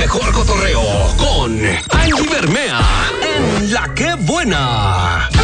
mejor cotorreo con Angie Bermea en La Que Buena.